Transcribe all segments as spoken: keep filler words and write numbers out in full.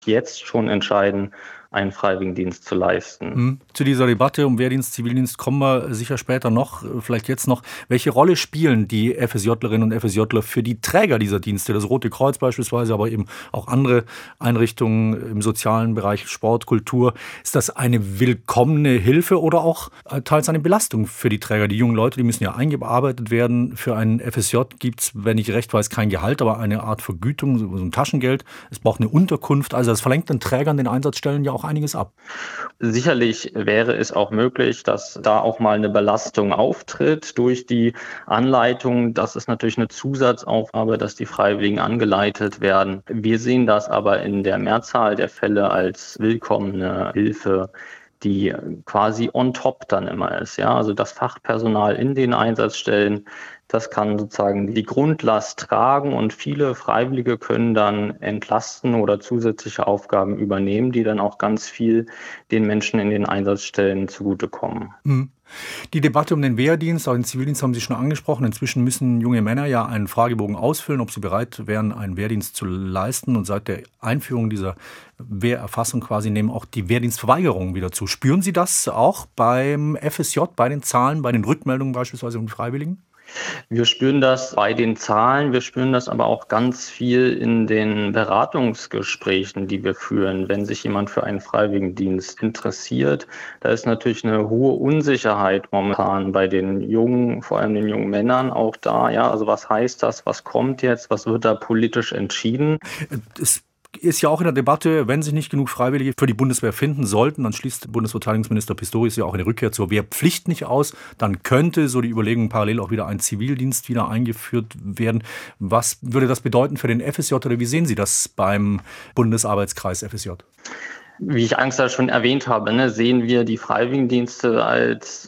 jetzt schon entscheiden, einen Freiwilligendienst zu leisten. Mhm. Zu dieser Debatte um Wehrdienst, Zivildienst kommen wir sicher später noch, vielleicht jetzt noch. Welche Rolle spielen die FSJlerinnen und FSJler für die Träger dieser Dienste? Das Rote Kreuz beispielsweise, aber eben auch andere Einrichtungen im sozialen Bereich, Sport, Kultur. Ist das eine willkommene Hilfe oder auch teils eine Belastung für die Träger? Die jungen Leute, die müssen ja eingearbeitet werden. Für einen F S J gibt es, wenn ich recht weiß, kein Gehalt, aber eine Art Vergütung, so ein Taschengeld. Es braucht eine Unterkunft. Also das verlangt den Trägern, den Einsatzstellen ja auch einiges ab. Sicherlich wäre es auch möglich, dass da auch mal eine Belastung auftritt durch die Anleitung. Das ist natürlich eine Zusatzaufgabe, dass die Freiwilligen angeleitet werden. Wir sehen das aber in der Mehrzahl der Fälle als willkommene Hilfe, die quasi on top dann immer ist. Ja, also das Fachpersonal in den Einsatzstellen, das kann sozusagen die Grundlast tragen und viele Freiwillige können dann entlasten oder zusätzliche Aufgaben übernehmen, die dann auch ganz viel den Menschen in den Einsatzstellen zugutekommen. Mhm. Die Debatte um den Wehrdienst, auch den Zivildienst haben Sie schon angesprochen. Inzwischen müssen junge Männer ja einen Fragebogen ausfüllen, ob sie bereit wären, einen Wehrdienst zu leisten. Und seit der Einführung dieser Wehrerfassung quasi nehmen auch die Wehrdienstverweigerungen wieder zu. Spüren Sie das auch beim F S J, bei den Zahlen, bei den Rückmeldungen beispielsweise von Freiwilligen? Wir spüren das bei den Zahlen, wir spüren das aber auch ganz viel in den Beratungsgesprächen, die wir führen. Wenn sich jemand für einen Freiwilligendienst interessiert, da ist natürlich eine hohe Unsicherheit momentan bei den jungen, vor allem den jungen Männern auch da. Ja, also was heißt das? Was kommt jetzt? Was wird da politisch entschieden? Es ist ja auch in der Debatte, wenn sich nicht genug Freiwillige für die Bundeswehr finden sollten, dann schließt Bundesverteidigungsminister Pistorius ja auch eine Rückkehr zur Wehrpflicht nicht aus. Dann könnte, so die Überlegung, parallel auch wieder ein Zivildienst wieder eingeführt werden. Was würde das bedeuten für den F S J oder wie sehen Sie das beim Bundesarbeitskreis F S J? Wie ich eingangs schon erwähnt habe, ne, sehen wir die Freiwilligendienste als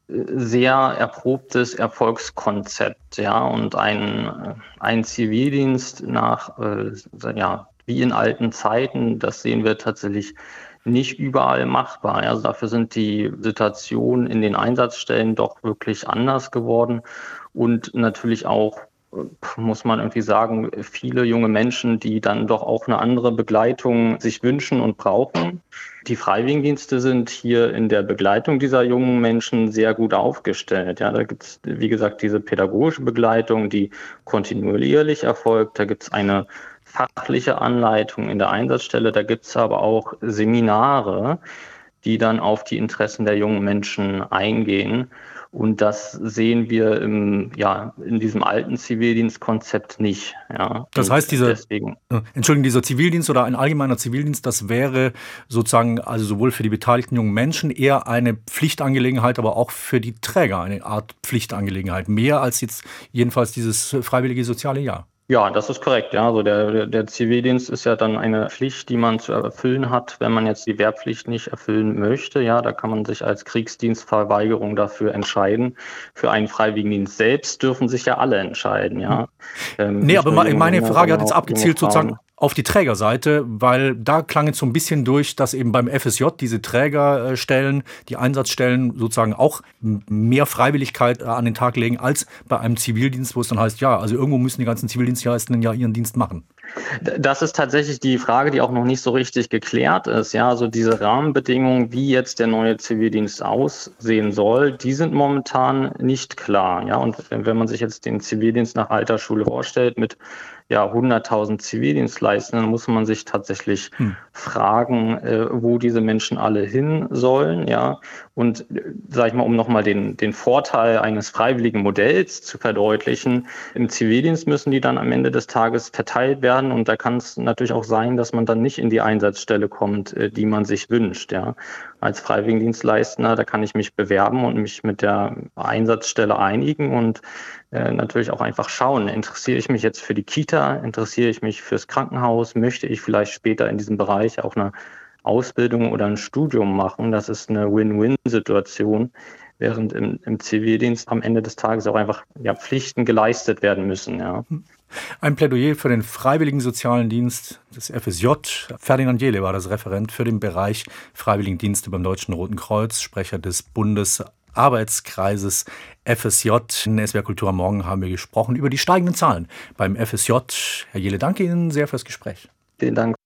sehr erprobtes Erfolgskonzept. Ja, und ein, ein Zivildienst nach, äh, ja, wie in alten Zeiten, das sehen wir tatsächlich nicht überall machbar. Also dafür sind die Situationen in den Einsatzstellen doch wirklich anders geworden und natürlich auch, muss man irgendwie sagen, viele junge Menschen, die dann doch auch eine andere Begleitung sich wünschen und brauchen. Die Freiwilligendienste sind hier in der Begleitung dieser jungen Menschen sehr gut aufgestellt. Ja, da gibt es, wie gesagt, diese pädagogische Begleitung, die kontinuierlich erfolgt. Da gibt es eine fachliche Anleitung in der Einsatzstelle. Da gibt es aber auch Seminare, die dann auf die Interessen der jungen Menschen eingehen. Und das sehen wir im, ja, in diesem alten Zivildienstkonzept nicht. Ja. Das heißt, dieser, deswegen, Entschuldigung, dieser Zivildienst oder ein allgemeiner Zivildienst, das wäre sozusagen also sowohl für die beteiligten jungen Menschen eher eine Pflichtangelegenheit, aber auch für die Träger eine Art Pflichtangelegenheit. Mehr als jetzt jedenfalls dieses freiwillige soziale Jahr. Ja, das ist korrekt. Ja, also der, der Zivildienst ist ja dann eine Pflicht, die man zu erfüllen hat, wenn man jetzt die Wehrpflicht nicht erfüllen möchte. Ja, da kann man sich als Kriegsdienstverweigerung dafür entscheiden. Für einen Freiwilligendienst selbst dürfen sich ja alle entscheiden. Ja. Ähm, nee, aber meine Männer, Frage hat jetzt abgezielt sozusagen Frauen. auf die Trägerseite, weil da klang jetzt so ein bisschen durch, dass eben beim F S J diese Trägerstellen, die Einsatzstellen sozusagen auch mehr Freiwilligkeit an den Tag legen als bei einem Zivildienst, wo es dann heißt, ja, also irgendwo müssen die ganzen Zivildienstleistenden ja ihren Dienst machen. Das ist tatsächlich die Frage, die auch noch nicht so richtig geklärt ist. Ja, also diese Rahmenbedingungen, wie jetzt der neue Zivildienst aussehen soll, die sind momentan nicht klar. Ja, und wenn man sich jetzt den Zivildienst nach alter Schule vorstellt mit ja, hunderttausend Zivildienstleistenden, muss man sich tatsächlich hm. fragen, äh, wo diese Menschen alle hin sollen. Ja, und äh, sage ich mal, um nochmal den, den Vorteil eines freiwilligen Modells zu verdeutlichen, im Zivildienst müssen die dann am Ende des Tages verteilt werden und da kann es natürlich auch sein, dass man dann nicht in die Einsatzstelle kommt, äh, die man sich wünscht. Ja, als Freiwilligendienstleistender, da kann ich mich bewerben und mich mit der Einsatzstelle einigen und äh, natürlich auch einfach schauen, interessiere ich mich jetzt für die Kita, interessiere ich mich fürs Krankenhaus, möchte ich vielleicht später in diesem Bereich auch eine Ausbildung oder ein Studium machen. Das ist eine Win-Win-Situation, während im, im Zivildienst am Ende des Tages auch einfach ja, Pflichten geleistet werden müssen. Ja. Ein Plädoyer für den Freiwilligen Sozialen Dienst des F S J. Ferdinand Jehle war das Referent für den Bereich Freiwilligendienste beim Deutschen Roten Kreuz, Sprecher des Bundesarbeitskreises F S J. In S W R Kultur am Morgen haben wir gesprochen über die steigenden Zahlen beim F S J. Herr Jehle, danke Ihnen sehr fürs Gespräch. Vielen Dank.